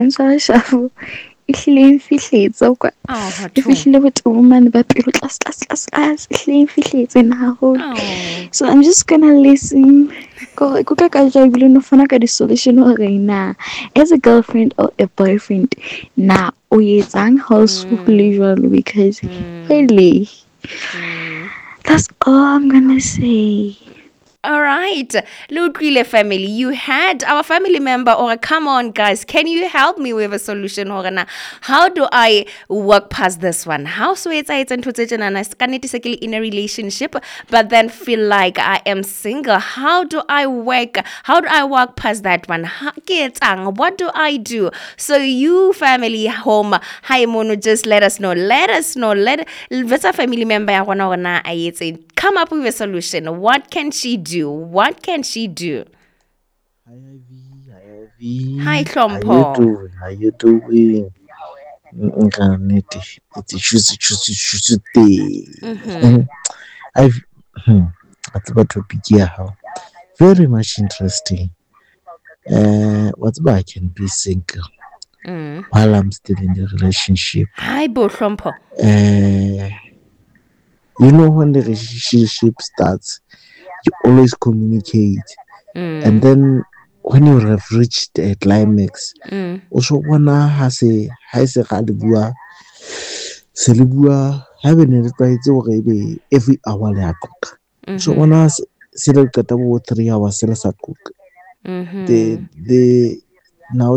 Tshwara shafo ehlile e nfihletse kwa Oh, e Batho. fihlile botemomane ba pelo tlase ehlile e nfihletse na haholo. Oh. So I'm just gonna listen. Ko ka ja ebile no fana ka di-solution hore na as a girlfriend or a boyfriend na o etsang ha o so hole Mm. jwalo, because Mm. really Mm. that's all I'm gonna say. All right, Lutlile family, you had our family member, or come on, guys, can you help me with a solution? Horana, how do I work past this one? How so it's in a relationship, but then feel like I am single. How do I work? How do I work past that one? What do I do? So you family home, hi mono, just let us know. Let us know. Let a family member come up with a solution. What can she do? What can she do? Hi Ivy, hi Ivy. Hi How you Klompo. doing? How you doing? It's day. Mm-hmm. I've What's about topic here? How very much interesting. What's about I can be single Mm. while I'm still in the relationship. Hi Bo Klompo. Uh, when the relationship starts, you always communicate, and Mm. then when you have reached a climax, Mm. also bona ha se ga le bua ha be ne le tlwaetse hore ebe every hour le a qoqa, so Mm-hmm. bona se le qeta bo 3 hours se le sa qoqa, Mm-hmm. the now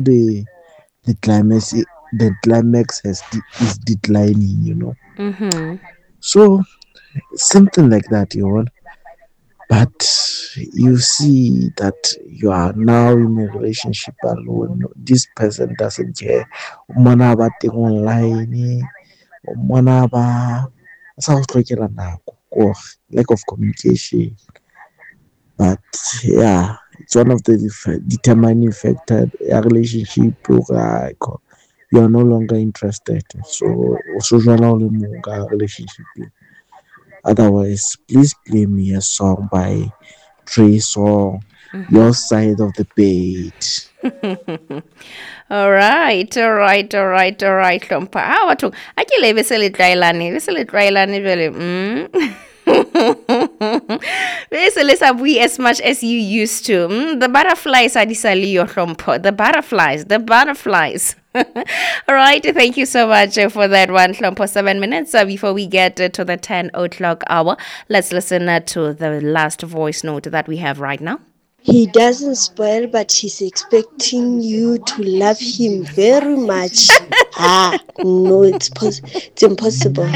the climax is declining, Mm-hmm. so something like that, but you see that you are now in a relationship alone. This person doesn't care. Umana ba teng online, umana ba sa go tlhokela nako, or lack of communication. But yeah, it's one of the determining factor a relationship or you are no longer interested. So also jwala o le mong ka relationship. Otherwise, please play me a song by Trey Song, Mm-hmm. Your Side of the Bed. All right, all right, all right, all right, Klompo. Ah, batho, a ke le be se le tlaelane jwale. Be se le sa bue as much as you used to. The butterflies are disalio, Klompo. The butterflies, the butterflies. All right, thank you so much for that one, Klompo. 7 minutes before we get to the 10 o'clock hour. Let's listen to the last voice note that we have right now. He doesn't spoil, but he's expecting you to love him very much. No, it's impossible.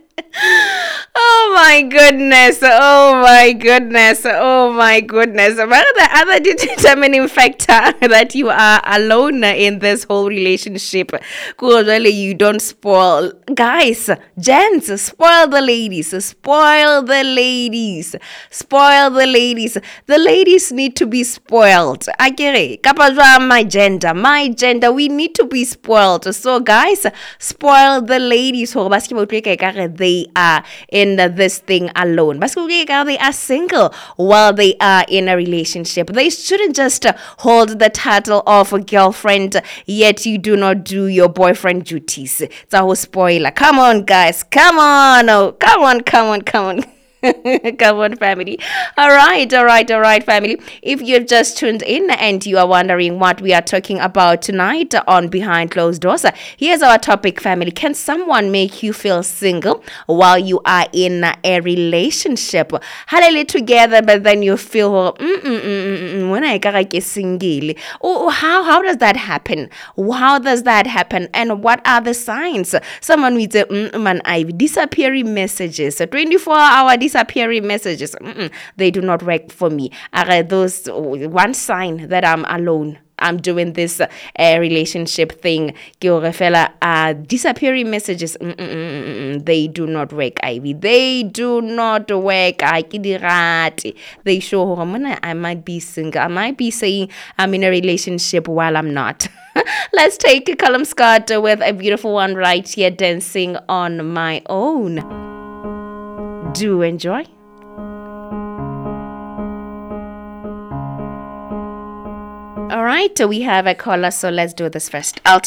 Oh my goodness. Oh my goodness. Oh my goodness. What are the other determining factor that you are alone in this whole relationship? Really, you don't spoil. Guys, gents, spoil the ladies. Spoil the ladies. Spoil the ladies. The ladies need to be spoiled. Akere, kapajwa my gender. My gender, we need to be spoiled. So guys, spoil the ladies. They are in this thing alone. They are single while they are in a relationship. They shouldn't just hold the title of a girlfriend, yet you do not do your boyfriend duties. It's a whole spoiler. Come on, guys. Come on. Oh, come on, come on, come on. Come on, family. All right, all right, all right, family. If you've just tuned in and you are wondering what we are talking about tonight on Behind Closed Doors, here's our topic, family. Can someone make you feel single while you are in a relationship? Halele together, but then you feel, when I get single. Oh, how does that happen? How does that happen? And what are the signs? Someone with disappearing messages, 24-hour disappearing messages. They do not work for me. Are those one sign that I'm alone? I'm doing this relationship thing. Disappearing messages. They do not work, Ivy. They do not work. They show I might be single. I might be saying I'm in a relationship while I'm not. Let's take Callum Scott with a beautiful one right here, Dancing on My Own. Do enjoy. All right, we have a caller, so let's do this first. I'll